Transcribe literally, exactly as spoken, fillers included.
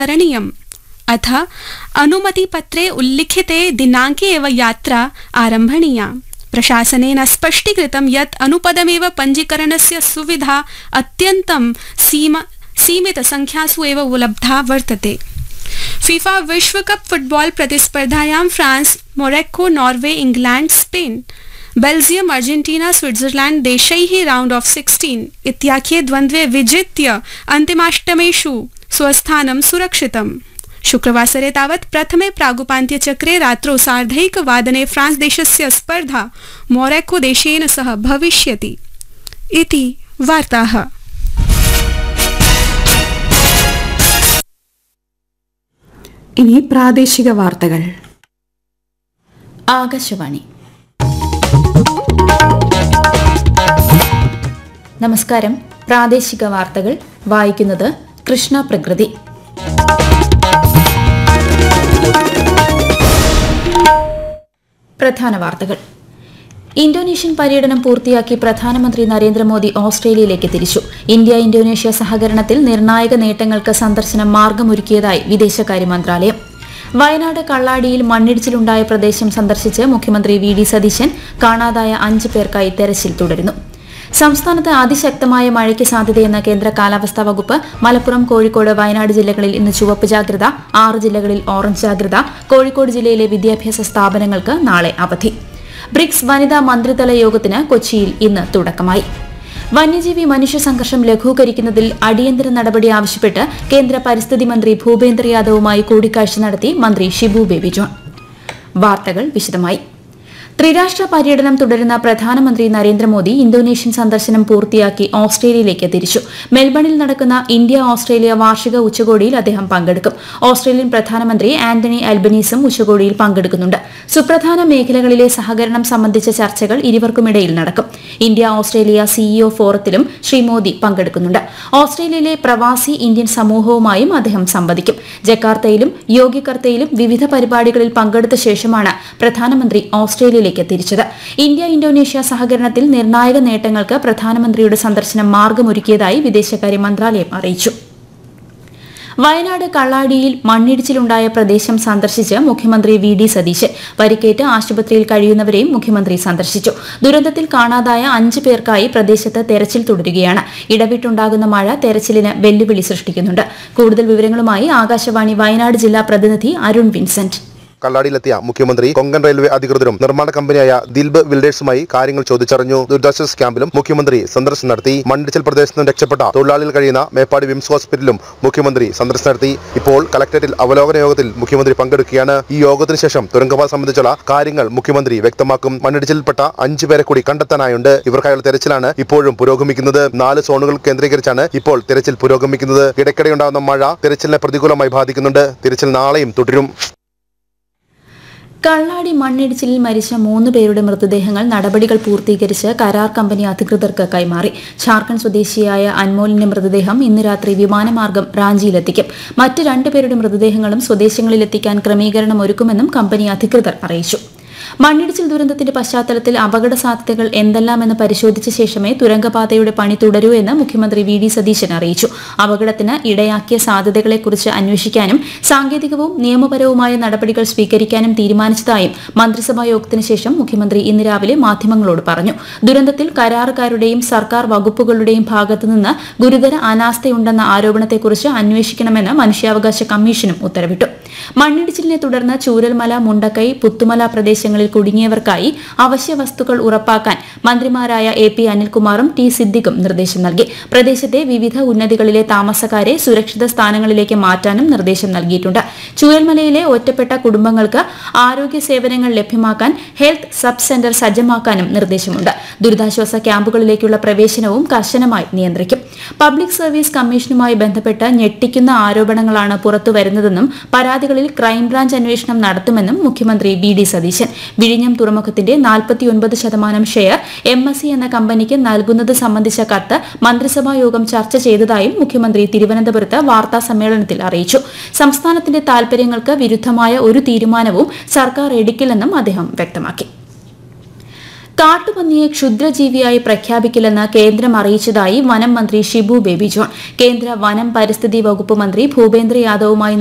करणीयम्। अथ अनुमतिपत्रे उल्लिखिते दिनाङ्के एव यात्रा आरम्भणीया। प्रशासनेन स्पष्टीकृतं यत् अनुपदमेव पञ्जीकरणस्य सुविधा अत्यन्तं सीमा सीमितसंख्यासु एव उपलब्धा वर्तते। फीफा विश्वकप football प्रतिस्पर्धायां France, Morocco, Norway, England, Spain, Belgium, Argentina, Switzerland देशैः round of sixteen इत्याख्ये द्वन्द्वे विजित्य अन्तिमाष्टमेषु स्वस्थानं सुरक्षितम्। शुक्रवासरे तावत् प्रथमे प्रागुपान्त्यचक्रे रात्रौ सार्धैकवादने फ्रांस देशस्य स्पर्धा मोरक्को देशेन सह भविष्यति। इति वार्ताः। ഇനി പ്രാദേശിക വാർത്തകൾ. ആകാശവാണി. നമസ്കാരം. പ്രാദേശിക വാർത്തകൾ വായിക്കുന്നത് കൃഷ്ണ പ്രകൃതി. പ്രധാന വാർത്തകൾ. ഇന്തോനേഷ്യൻ പര്യടനം പൂർത്തിയാക്കി പ്രധാനമന്ത്രി നരേന്ദ്രമോദി ഓസ്ട്രേലിയയിലേക്ക് തിരിച്ചു. ഇന്ത്യ ഇന്തോനേഷ്യ സഹകരണത്തിൽ നിർണായക നേട്ടങ്ങൾക്ക് സന്ദർശനം മാർഗമൊരുക്കിയതായി വിദേശകാര്യ മന്ത്രാലയം. വയനാട് കള്ളാടിയിൽ മണ്ണിടിച്ചിലുണ്ടായ പ്രദേശം സന്ദർശിച്ച് മുഖ്യമന്ത്രി വി ഡി സതീശൻ കാണാതായ അഞ്ച് പേർക്കായി തെരച്ചിൽ തുടരുന്നു. സംസ്ഥാനത്ത് അതിശക്തമായ മഴയ്ക്ക് സാധ്യതയെന്ന കേന്ദ്ര കാലാവസ്ഥാ വകുപ്പ്. മലപ്പുറം, കോഴിക്കോട്, വയനാട് ജില്ലകളിൽ ഇന്ന് ചുവപ്പ് ജാഗ്രത. ആറ് ജില്ലകളിൽ ഓറഞ്ച് ജാഗ്രത. കോഴിക്കോട് ജില്ലയിലെ വിദ്യാഭ്യാസ സ്ഥാപനങ്ങൾക്ക് നാളെ അവധി. ബ്രിക്സ് വനിതാ മന്ത്രിതല യോഗത്തിന് കൊച്ചിയിൽ ഇന്ന് തുടക്കമായി. വന്യജീവി മനുഷ്യ സംഘർഷം ലഘൂകരിക്കുന്നതിൽ അടിയന്തര നടപടി ആവശ്യപ്പെട്ട് കേന്ദ്ര പരിസ്ഥിതി മന്ത്രി ഭൂപേന്ദ്ര യാദവുമായി കൂടിക്കാഴ്ച നടത്തി മന്ത്രി ഷിബു ബേബി ജോൺ. വാർത്തകൾ വിശദമായി. ത്രിരാഷ്ട്ര പര്യടനം തുടരുന്ന പ്രധാനമന്ത്രി നരേന്ദ്രമോദി ഇന്തോനേഷ്യൻ സന്ദർശനം പൂർത്തിയാക്കി ഓസ്ട്രേലിയയിലേക്ക് തിരിച്ചു. മെൽബണിൽ നടക്കുന്ന ഇന്ത്യ ഓസ്ട്രേലിയ വാർഷിക ഉച്ചകോടിയിൽ അദ്ദേഹം പങ്കെടുക്കും. ഓസ്ട്രേലിയൻ പ്രധാനമന്ത്രി ആന്റണി അൽബനീസും ഉച്ചകോടിയിൽ പങ്കെടുക്കുന്നുണ്ട്. സുപ്രധാന മേഖലകളിലെ സഹകരണം സംബന്ധിച്ച ചർച്ചകൾ ഇരുവർക്കുമിടയിൽ നടക്കും. India Australia CEO ഫോറത്തിലും Shri Modi പങ്കെടുക്കുന്നുണ്ട്. ഓസ്ട്രേലിയയിലെ പ്രവാസി ഇന്ത്യൻ സമൂഹവുമായും അദ്ദേഹം സംവദിക്കും. ജക്കാർത്തയിലും യോഗ്യകർത്തയിലും വിവിധ പരിപാടികളിൽ പങ്കെടുത്ത ശേഷമാണ് പ്രധാനമന്ത്രി ഓസ്ട്രേലിയയിലേക്ക് തിരിച്ചത്. ഇന്ത്യ ഇന്തോനേഷ്യ സഹകരണത്തിൽ നിർണായക നേട്ടങ്ങൾക്ക് പ്രധാനമന്ത്രിയുടെ സന്ദർശനം മാർഗമൊരുക്കിയതായി വിദേശകാര്യ മന്ത്രാലയം അറിയിച്ചു. വയനാട് കള്ളാടിയിൽ മണ്ണിടിച്ചിലുണ്ടായ പ്രദേശം സന്ദർശിച്ച് മുഖ്യമന്ത്രി വി ഡി സതീശൻ. പരിക്കേറ്റ് ആശുപത്രിയിൽ കഴിയുന്നവരെയും മുഖ്യമന്ത്രി സന്ദർശിച്ചു. ദുരന്തത്തിൽ കാണാതായ അഞ്ച് പേർക്കായി പ്രദേശത്ത് തെരച്ചിൽ തുടരുകയാണ്. ഇടവിട്ടുണ്ടാകുന്ന മഴ തെരച്ചിലിന് വെല്ലുവിളി സൃഷ്ടിക്കുന്നുണ്ട്. കൂടുതൽ വിവരങ്ങളുമായി ആകാശവാണി വയനാട് ജില്ലാ പ്രതിനിധി അരുൺ വിൻസെന്റ്. കള്ളാടിയിലെത്തിയ മുഖ്യമന്ത്രി കൊങ്കൺ റെയിൽവേ അധികൃതരും നിർമ്മാണ കമ്പനിയായ ദിൽബ് ബിൽഡേഴ്സുമായി കാര്യങ്ങൾ ചോദിച്ചറിഞ്ഞു. ദുരിതാശ്വാസ ക്യാമ്പിലും മുഖ്യമന്ത്രി സന്ദർശനം നടത്തി. മണ്ണിടിച്ചിൽ പ്രദേശത്ത് നിന്ന് രക്ഷപ്പെട്ട തൊഴിലാളികൾ കഴിയുന്ന മേപ്പാടി വിംസ് ഹോസ്പിറ്റലിലും മുഖ്യമന്ത്രി സന്ദർശനം നടത്തി. ഇപ്പോൾ കലക്ടറേറ്റിൽ അവലോകന യോഗത്തിൽ മുഖ്യമന്ത്രി പങ്കെടുക്കുകയാണ്. ഈ യോഗത്തിന് ശേഷം തുരങ്കപാത സംബന്ധിച്ചുള്ള കാര്യങ്ങൾ മുഖ്യമന്ത്രി വ്യക്തമാക്കും. മണ്ണിടിച്ചിൽപ്പെട്ട അഞ്ചു പേരെ കൂടി കണ്ടെത്താനായുണ്ട്. ഇവർക്കായുള്ള തെരച്ചിലാണ് ഇപ്പോഴും പുരോഗമിക്കുന്നത്. നാല് സോണുകൾ കേന്ദ്രീകരിച്ചാണ് ഇപ്പോൾ തെരച്ചിൽ പുരോഗമിക്കുന്നത്. ഇടയ്ക്കിടെയുണ്ടാകുന്ന മഴ തെരച്ചിലിനെ പ്രതികൂലമായി ബാധിക്കുന്നുണ്ട്. തെരച്ചിൽ നാളെയും തുടരും. കള്ളാടി മണ്ണിടിച്ചിലിൽ മരിച്ച മൂന്ന് പേരുടെ മൃതദേഹങ്ങൾ നടപടികൾ പൂർത്തീകരിച്ച് കരാർ കമ്പനി അധികൃതർക്ക് കൈമാറി. ഝാർഖണ്ഡ് സ്വദേശിയായ അൻമോലിന്റെ മൃതദേഹം ഇന്ന് രാത്രി വിമാനമാർഗം റാഞ്ചിയിലെത്തിക്കും. മറ്റ് രണ്ടുപേരുടെ മൃതദേഹങ്ങളും സ്വദേശങ്ങളിലെത്തിക്കാൻ ക്രമീകരണം ഒരുക്കുമെന്നും കമ്പനി അധികൃതർ അറിയിച്ചു. മണ്ണിടിച്ചിൽ ദുരന്തത്തിന്റെ പശ്ചാത്തലത്തിൽ അപകട സാധ്യതകൾ എന്തെല്ലാമെന്ന് പരിശോധിച്ച ശേഷമേ തുരങ്കപാതയുടെ പണി തുടരൂ എന്ന് മുഖ്യമന്ത്രി വി ഡി സതീശൻ അറിയിച്ചു. അപകടത്തിന് ഇടയാക്കിയ സാധ്യതകളെക്കുറിച്ച് അന്വേഷിക്കാനും സാങ്കേതികവും നിയമപരവുമായ നടപടികൾ സ്വീകരിക്കാനും തീരുമാനിച്ചതായും മന്ത്രിസഭാ യോഗത്തിന് ശേഷം മുഖ്യമന്ത്രി ഇന്ന് രാവിലെ മാധ്യമങ്ങളോട് പറഞ്ഞു. ദുരന്തത്തിൽ കരാറുകാരുടെയും സർക്കാർ വകുപ്പുകളുടെയും ഭാഗത്തുനിന്ന് ഗുരുതര അനാസ്ഥയുണ്ടെന്ന ആരോപണത്തെക്കുറിച്ച് അന്വേഷിക്കണമെന്ന് മനുഷ്യാവകാശ കമ്മീഷനും ഉത്തരവിട്ടു. മണ്ണിടിച്ചിലിനെ തുടർന്ന് ചൂരൽമല, മുണ്ടക്കൈ, പുത്തുമല പ്രദേശങ്ങളിൽ കുടുങ്ങിയവർക്കായി അവശ്യ വസ്തുക്കൾ ഉറപ്പാക്കാൻ മന്ത്രിമാരായ എ പി അനിൽകുമാറും ടി സിദ്ദിഖും നിർദ്ദേശം നൽകി. പ്രദേശത്തെ വിവിധ ഉന്നതികളിലെ താമസക്കാരെ സുരക്ഷിത സ്ഥാനങ്ങളിലേക്ക് മാറ്റാനും നിർദ്ദേശം നൽകിയിട്ടുണ്ട്. ചൂരൽമലയിലെ ഒറ്റപ്പെട്ട കുടുംബങ്ങൾക്ക് ആരോഗ്യ സേവനങ്ങൾ ലഭ്യമാക്കാൻ ഹെൽത്ത് സബ് സെന്റർ സജ്ജമാക്കാനും നിർദ്ദേശമുണ്ട്. ദുരിതാശ്വാസ ക്യാമ്പുകളിലേക്കുള്ള പ്രവേശനവും കർശനമായി നിയന്ത്രിക്കും. പബ്ലിക് സർവീസ് കമ്മീഷനുമായി ബന്ധപ്പെട്ട് ഞെട്ടിക്കുന്ന ആരോപണങ്ങളാണ് പുറത്തുവരുന്നതെന്നും പരാതികളിൽ ക്രൈംബ്രാഞ്ച് അന്വേഷണം നടത്തുമെന്നും മുഖ്യമന്ത്രി വി ഡി സതീശൻ. വിഴിഞ്ഞം തുറമുഖത്തിന്റെ നാൽപ്പത്തിയൊൻപത് ശതമാനം ഷെയർ എം എസ് സി എന്ന കമ്പനിക്ക് നൽകുന്നത് സംബന്ധിച്ച കത്ത് മന്ത്രിസഭാ യോഗം ചർച്ച ചെയ്തതായും മുഖ്യമന്ത്രി തിരുവനന്തപുരത്ത് വാർത്താ സമ്മേളനത്തിൽ അറിയിച്ചു. സംസ്ഥാനത്തിന്റെ താൽപര്യങ്ങൾക്ക് വിരുദ്ധമായ ഒരു തീരുമാനവും സർക്കാർ എടുക്കില്ലെന്നും അദ്ദേഹം വ്യക്തമാക്കി. കാട്ടുപന്നിയെ ക്ഷുദ്രജീവിയായി പ്രഖ്യാപിക്കില്ലെന്ന് കേന്ദ്രം അറിയിച്ചതായി വനം മന്ത്രി ഷിബു ബേബി ജോൺ. കേന്ദ്ര വനം പരിസ്ഥിതി വകുപ്പ് മന്ത്രി ഭൂപേന്ദ്ര യാദവുമായി